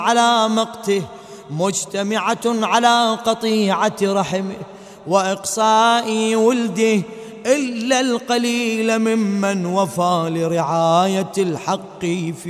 على مقته مجتمعة على قطيعة رحمه وإقصاء ولده، إلا القليل ممن وفى لرعاية الحق فيه.